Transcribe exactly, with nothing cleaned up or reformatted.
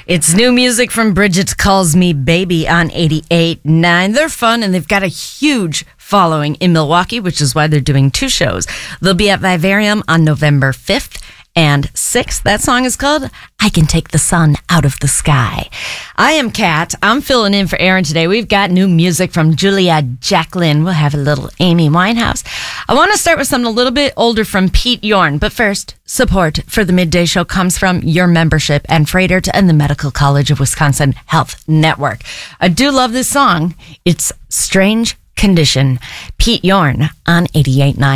It's new music from Bridget Calls Me Baby on eighty-eight point nine. They're fun and they've got a huge following in Milwaukee, which is why they're doing two shows. They'll be at Vivarium on November fifth and sixth. That song is called I Can Take the Sun Out of the Sky. I am Kat. I'm filling in for Aaron today. We've got new music from Julia Jacqueline. We'll have a little Amy Winehouse. I want to start with something a little bit older from Pete Yorn. But first, support for the Midday Show comes from your membership and Freighter and the Medical College of Wisconsin Health Network. I do love this song. It's Strange Condition. Pete Yorn on eighty-eight point nine.